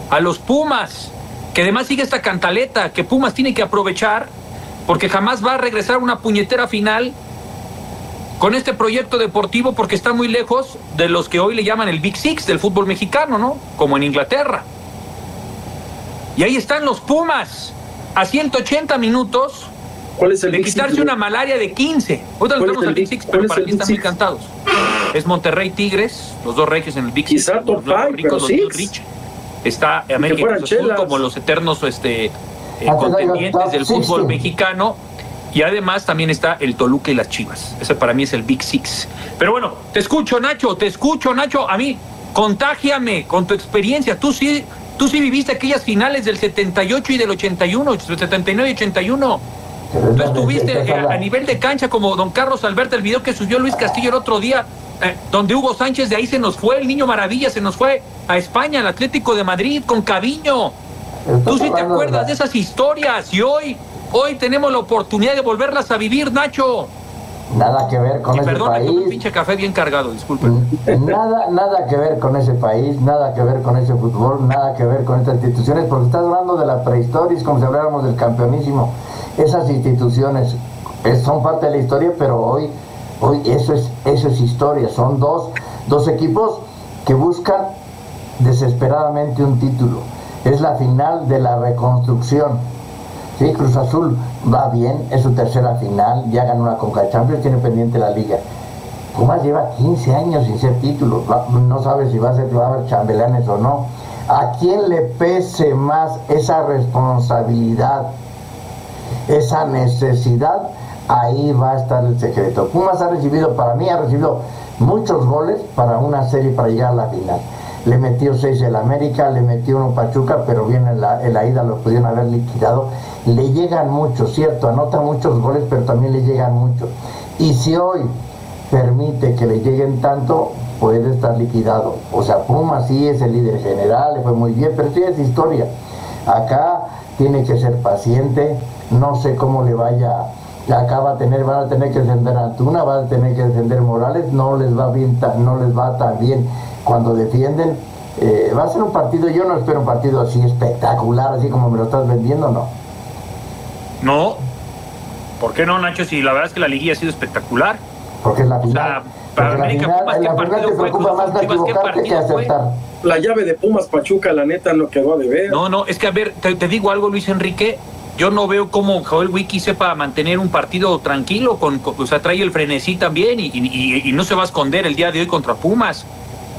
a los Pumas, que además sigue esta cantaleta que Pumas tiene que aprovechar, porque jamás va a regresar a una puñetera final con este proyecto deportivo, porque está muy lejos de los que hoy le llaman el Big Six del fútbol mexicano, ¿no? Como en Inglaterra. Y ahí están los Pumas, a 180 minutos ¿Cuál es el de Big quitarse Six? una malaria de 15. Ahorita ¿Cuál nos es al el Big Big- Six, cuál pero es para el mí Big están muy Six? cantados. Es Monterrey Tigres, los dos regios en el Big Six. Quizá top los five, ricos, pero los six. rich. Está América y fueran Cruz Azul chelas. como los eternos digo, contendientes top del fútbol 16. mexicano. Y además también está el Toluca y las Chivas. Ese para mí es el Big Six. Pero bueno, te escucho, Nacho. A mí, contágiame con tu experiencia. Tú sí viviste aquellas finales del 78 y del 81, 79 y 81. Tú estuviste a nivel de cancha como don Carlos Alberto, el video que subió Luis Castillo el otro día, donde Hugo Sánchez de ahí se nos fue, el Niño Maravilla se nos fue a España, al Atlético de Madrid, con Caviño. Tú sí te acuerdas de esas historias y hoy tenemos la oportunidad de volverlas a vivir, Nacho. Nada que ver con Y ese perdón, país. un pinche café bien cargado, disculpen. Nada que ver con ese país, nada que ver con ese fútbol, nada que ver con estas instituciones, porque estás hablando de la prehistoria, es como si habláramos del campeonísimo. Esas instituciones son parte de la historia, pero hoy eso es historia. Son dos equipos que buscan desesperadamente un título. Es la final de la reconstrucción. Sí, Cruz Azul va bien, es su tercera final, ya ganó una Conca Champions, tiene pendiente la liga. Pumas lleva 15 años sin ser título, no sabe si va a haber chambelanes o no. ¿A quién le pese más esa responsabilidad, esa necesidad? Ahí va a estar el secreto. Pumas ha recibido muchos goles para una serie para llegar a la final. Le metió 6 el América, le metió 1 Pachuca, pero bien en la ida lo pudieron haber liquidado. Le llegan muchos, cierto, anota muchos goles, pero también le llegan muchos. Y si hoy permite que le lleguen tanto, puede estar liquidado. O sea, Pumas sí es el líder general, le fue muy bien, pero sí es historia. Acá tiene que ser paciente, no sé cómo le vaya. Acá van a tener que descender Antuna, van a tener que descender Morales, no les va tan bien cuando defienden. Va a ser un partido, yo no espero un partido así espectacular, así como me lo estás vendiendo, no. No, ¿por qué no, Nacho? Si la verdad es que la liguilla ha sido espectacular. Porque es la O final. sea, para América Pumas, ¿qué partido fue? Preocupa más no equivocarte que acertar. La llave de Pumas Pachuca, la neta, no quedó a deber. No, es que a ver, te digo algo, Luis Enrique. Yo no veo cómo Joel Wiki sepa mantener un partido tranquilo, o sea, trae el frenesí también y no se va a esconder el día de hoy contra Pumas.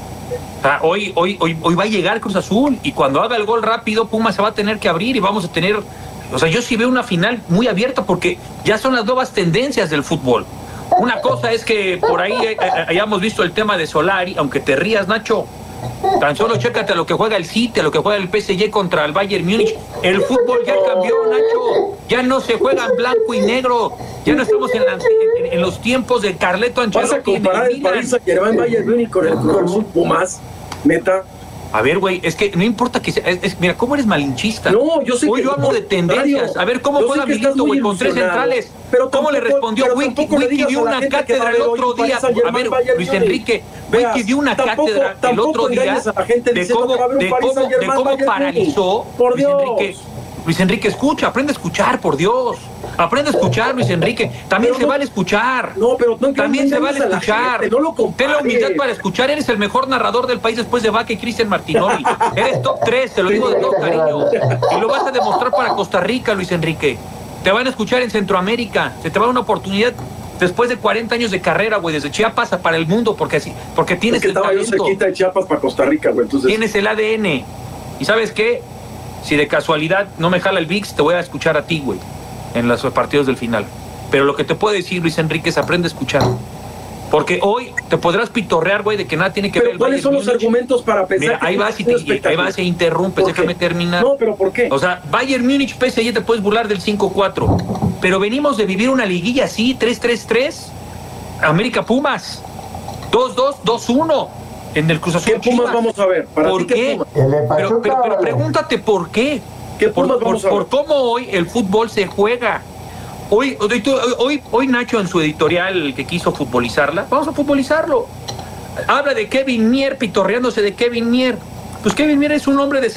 O sea, hoy va a llegar Cruz Azul y cuando haga el gol rápido, Pumas se va a tener que abrir y vamos a tener... O sea, yo sí veo una final muy abierta porque ya son las nuevas tendencias del fútbol. Una cosa es que por ahí hayamos visto el tema de Solari, aunque te rías, Nacho. Tan solo chécate a lo que juega el City, a lo que juega el PSG contra el Bayern Múnich. El fútbol ya cambió, Nacho. Ya no se juega en blanco y negro. Ya no estamos en los tiempos de Carleto ¿Vas a Ancelotti. comparar el París Saint-Germain Bayern Múnich con el Cruz Azul Pumas? Neta. A ver, güey, es que no importa que sea... mira, ¿cómo eres malinchista? No, yo sé Hoy que yo hablo de tendencias. A ver, ¿cómo yo juega sé que estás Milito, muy güey, con 3 ilusionado. centrales? Pero ¿Cómo le tampoco- respondió pero Wiki? tampoco le Wiki digas dio a la una gente que va a cátedra el ver hoy otro un Paris día. A Saint-Germain, ver, Bayern Luis Múnich. Enrique, Veas, Wiki dio una cátedra el tampoco otro día engañes a la gente de diciendo cómo, que va a haber un de Paris cómo, de Saint-Germain, cómo Bayern paralizó Múnich. Por Luis Dios. Enrique. Luis Enrique, escucha, aprende a escuchar, por Dios. Aprende a escuchar, Luis Enrique. También Pero se no- vale escuchar. No, pero no También se engañes vale a la escuchar. gente, no lo Ten la compares. humildad para escuchar. Eres el mejor narrador del país después de Vaca y Cristian Martinoli. Eres top 3, te lo digo de todo cariño. Y lo vas a demostrar para Costa Rica, Luis Enrique. Te van a escuchar en Centroamérica. Se te va a dar una oportunidad después de 40 años de carrera, güey, desde Chiapas para el mundo, porque tienes Es que el estaba yo talento. cerquita de Chiapas para Costa Rica, güey. Entonces, Tienes el ADN. ¿Y sabes qué? Si de casualidad no me jala el VIX, te voy a escuchar a ti, güey, en los partidos del final. Pero lo que te puedo decir, Luis Enrique, es aprende a escuchar. Porque hoy te podrás pitorrear, güey, de que nada tiene que ver pero el ¿cuáles son Bayern los Múnich. argumentos para pensar Mira, que ahí es vas un espectáculo? e interrumpes, ¿Por qué? déjame terminar. No, pero ¿por qué? O sea, Bayern Múnich, PSG, te puedes burlar del 5-4. Pero venimos de vivir una liguilla así, 3-3-3. América Pumas, 2-2, 2-1. En el Cruz Azul. ¿Qué Pumas Chivas. vamos a ver? ¿Para ¿Por ti qué? Pumas? El de Pero Pachuca, pregúntate por qué. ¿Qué Pumas vamos a ver? Por cómo hoy el fútbol se juega. Hoy Nacho en su editorial que quiso futbolizarla, vamos a futbolizarlo. Habla de Kevin Mier, pitorreándose de Kevin Mier. Pues Kevin Mier es un hombre de